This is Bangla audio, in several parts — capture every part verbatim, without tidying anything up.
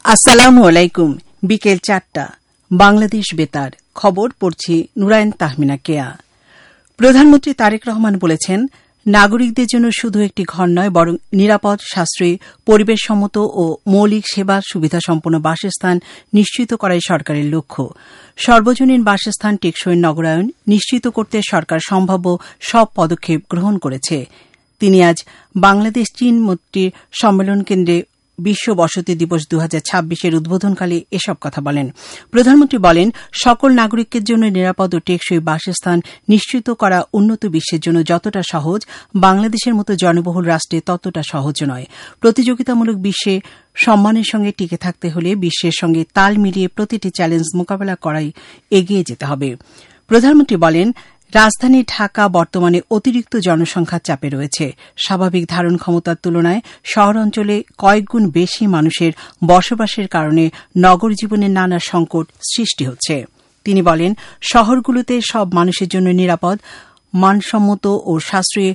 আসসালামু আলাইকুম। বিকেল চারটা বাংলাদেশ বেতার খবর পড়ছি নুরাইন তাহমিনা কেয়া। প্রধানমন্ত্রী তারেক রহমান বলেছেন, নাগরিকদের জন্য শুধু একটি ঘর নয়, বরং নিরাপদ, সাশ্রয়ী, পরিবেশসম্মত ও মৌলিক সেবা সুবিধা সম্পন্ন বাসস্থান নিশ্চিত করাই সরকারের লক্ষ্য। সর্বজনীন বাসস্থান টেকসই নগরায়ন নিশ্চিত করতে সরকার সম্ভাব্য সব পদক্ষেপ গ্রহণ করেছে। তিনি আজ বাংলাদেশ চীন মৈত্রী সম্মেলন কেন্দ্রে বিশ্ব বসতি দিবস দু হাজার ছাব্বিশের উদ্বোধনকালে এসব কথা বলেন। প্রধানমন্ত্রী বলেন, সকল নাগরিকের জন্য নিরাপদ ও টেকসই বাসস্থান নিশ্চিত করা উন্নত বিশ্বের জন্য যতটা সহজ, বাংলাদেশের মতো জনবহুল রাষ্ট্রে ততটা সহজ নয়। প্রতিযোগিতামূলক বিশ্বে সম্মানের সঙ্গে টিকে থাকতে হলে বিশ্বের সঙ্গে তাল মিলিয়ে প্রতিটি চ্যালেঞ্জ মোকাবেলা করাই এগিয়ে যেতে হবে। প্রধানমন্ত্রী বলেন, রাজধানী ঢাকা বর্তমানে অতিরিক্ত জনসংখ্যার চাপে রয়েছে। স্বাভাবিক ধারণ ক্ষমতার তুলনায় শহর অঞ্চলে কয়েকগুণ বেশি মানুষের বসবাসের কারণে নগর জীবনে নানা সংকট সৃষ্টি হচ্ছে। তিনি বলেন, শহরগুলোতে সব মানুষের জন্য নিরাপদ, মানসম্মত ও সাশ্রয়ী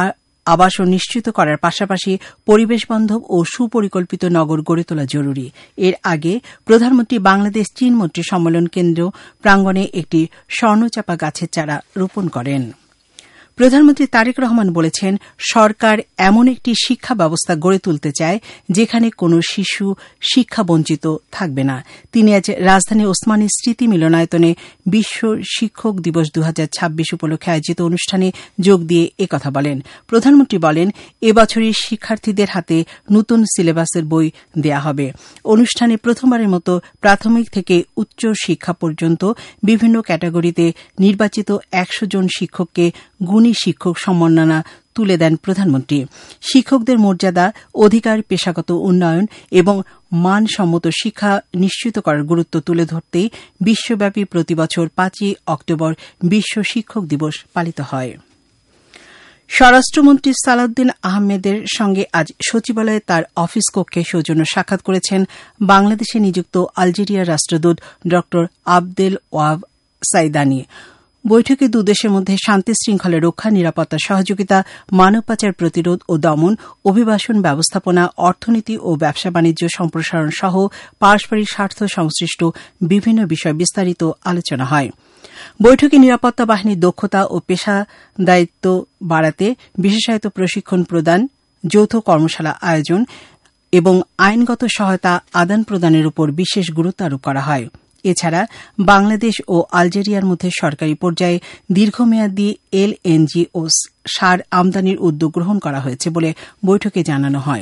আবাসন নিশ্চিত করার পাশাপাশি পরিবেশবান্ধব ও সুপরিকল্পিত নগর গড়ে তোলা জরুরি। এর আগে প্রধানমন্ত্রী বাংলাদেশ চীন মৈত্রী সম্মেলন কেন্দ্র প্রাঙ্গণে একটি স্বর্ণচাপা গাছের চারা রোপণ করেন। প্রধানমন্ত্রী তারেক রহমান বলেছেন, সরকার এমন একটি শিক্ষা ব্যবস্থা গড়ে তুলতে চায় যেখানে কোনো শিশু শিক্ষা বঞ্চিত থাকবে না। তিনি আজ রাজধানী ওসমানী স্মৃতি মিলনায়তনে বিশ্ব শিক্ষক দিবস দু হাজার ছাব্বিশ উপলক্ষে আয়োজিত অনুষ্ঠানে যোগ দিয়ে একথা বলেন। প্রধানমন্ত্রী বলেন, এবছরের শিক্ষার্থীদের হাতে নতুন সিলেবাসের বই দেয়া হবে। অনুষ্ঠানে প্রথমবারের মতো প্রাথমিক থেকে উচ্চ শিক্ষা পর্যন্ত বিভিন্ন ক্যাটাগরিতে নির্বাচিত একশো জন শিক্ষককে গুণী শিক্ষক সম্মাননা তুলে দেন প্রধানমন্ত্রী। শিক্ষকদের মর্যাদা, অধিকার, পেশাগত উন্নয়ন এবং মানসম্মত শিক্ষা নিশ্চিত করার গুরুত্ব তুলে ধরতেই বিশ্বব্যাপী প্রতিবছর পাঁচই অক্টোবর বিশ্ব শিক্ষক দিবস পালিত হয়। স্বরাষ্ট্রমন্ত্রী সালাউদ্দিন আহমেদের সঙ্গে আজ সচিবালয়ে তার অফিস কক্ষে সৌজন্য সাক্ষাৎ করেছেন বাংলাদেশে নিযুক্ত আলজেরিয়ার রাষ্ট্রদূত ড আবদেল ওয়াব সাইদানি। বৈঠকে দুদেশের মধ্যে শান্তি শৃঙ্খলা রক্ষা, নিরাপত্তা সহযোগিতা, মানব পাচার প্রতিরোধ ও দমন, অভিবাসন ব্যবস্থাপনা, অর্থনীতি ও ব্যবসা বাণিজ্য সম্প্রসারণ সহ পারস্পরিক স্বার্থ সংশ্লিষ্ট বিভিন্ন বিষয় বিস্তারিত আলোচনা হয়। বৈঠকে নিরাপত্তা বাহিনীর দক্ষতা ও পেশা দায়িত্ব বাড়াতে বিশেষায়িত প্রশিক্ষণ প্রদান, যৌথ কর্মশালা আয়োজন এবং আইনগত সহায়তা আদান প্রদানের উপর বিশেষ গুরুত্ব আরোপ করা হয়। এছাড়া বাংলাদেশ ও আলজেরিয়ার মধ্যে সরকারি পর্যায়ে দীর্ঘমেয়াদী এলএনজি ও সার আমদানির উদ্যোগ গ্রহণ করা হয়েছে বলে বৈঠকে জানানো হয়।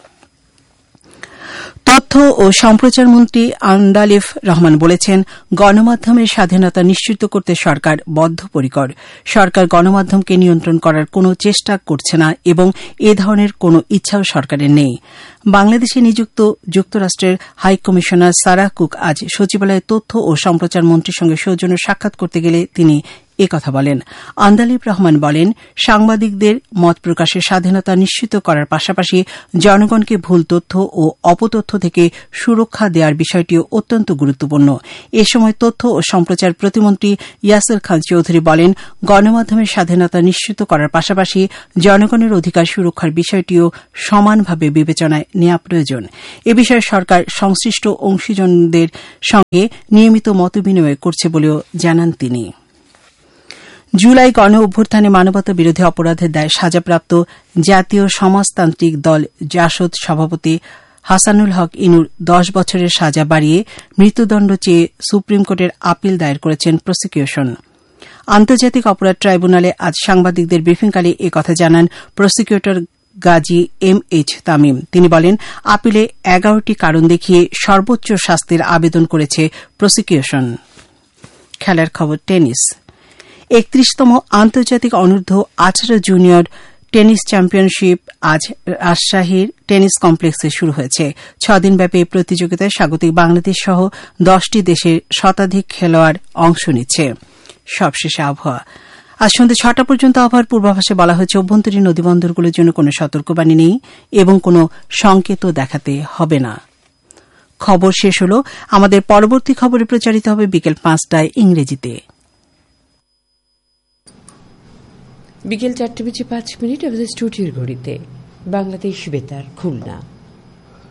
তথ্য ও সম্প্রচার মন্ত্রী আন্দালিব রহমান বলেছেন, গণমাধ্যমের স্বাধীনতা নিশ্চিত করতে সরকার বদ্ধপরিকর। সরকার গণমাধ্যমকে নিয়ন্ত্রণ করার কোনো চেষ্টা করছে না এবং এ ধরনের কোনো ইচ্ছাও সরকারের নেই। বাংলাদেশে নিযুক্ত যুক্তরাষ্ট্রের হাই কমিশনার সারাহ কুক আজ সচিবালয়ে তথ্য ও সম্প্রচার মন্ত্রীর সঙ্গে সৌজন্য সাক্ষাৎ করতে গেলে তিনি একথা বলেন। আন্দালিব রহমান বলেন, সাংবাদিকদের মত প্রকাশের স্বাধীনতা নিশ্চিত করার পাশাপাশি জনগণকে ভুল তথ্য ও অপতথ্য থেকে সুরক্ষা দেওয়ার বিষয়টিও অত্যন্ত গুরুত্বপূর্ণ। এ সময় তথ্য ও সম্প্রচার প্রতিমন্ত্রী ইয়াসির খান চৌধুরী বলেন, গণমাধ্যমের স্বাধীনতা নিশ্চিত করার পাশাপাশি জনগণের অধিকার সুরক্ষার বিষয়টিও সমানভাবে বিবেচনায় নেওয়া প্রয়োজন। এ বিষয়ে সরকার সংশ্লিষ্ট অংশীজনদের সঙ্গে নিয়মিত মতবিনিময় করছে বলেও জানান তিনি। জুলাই গণ অভ্যুত্থানে মানবতা বিরোধী অপরাধের দায়ে সাজাপ্রাপ্ত জাতীয় সমাজতান্ত্রিক দল জাসদ সভাপতি হাসানুল হক ইনুর দশ বছরের সাজা বাড়িয়ে মৃত্যুদণ্ড চেয়ে সুপ্রিম কোর্টের আপিল দায়ের করেছেন প্রসিকিউশন। আন্তর্জাতিক অপরাধ ট্রাইব্যুনালে আজ সাংবাদিকদের ব্রিফিংকালে এ কথা জানান prosecutor Gazi M H Tamim. তিনি বলেন, আপিলে এগারোটি কারণ দেখিয়ে সর্বোচ্চ শাস্তির আবেদন করেছে প্রসিকিউশন। খেলার খবর, টেনিস। একত্রিশতম আন্তর্জাতিক অনূর্ধ্ব আঠারো জুনিয়র টেনিস চ্যাম্পিয়নশিপ আজ রাজশাহীর টেনিস কমপ্লেক্সে শুরু হয়েছে। ছদিনব্যাপী এই প্রতিযোগিতায় স্বাগতিক বাংলাদেশ সহ দশটি দেশের শতাধিক খেলোয়াড় অংশ নিচ্ছে। সবশেষে আবহাওয়া। আজ সন্ধ্যে ছটা পর্যন্ত আবহাওয়ার পূর্বাভাসে বলা হয়েছে, অভ্যন্তরীণ নদীবন্দরগুলোর জন্য কোনো সতর্কবাণী নেই এবং কোনো সংকেতও দেখাতে হবে না। খবর শেষ হল। আমাদের পরবর্তী খবরে প্রচারিত হবে বিকেল পাঁচটায় ইংরেজিতে। বিকেল চারটে বেজে পাঁচ মিনিট আমাদের স্টুডিওর ঘড়িতে বাংলাদেশ বেতার খুলনা।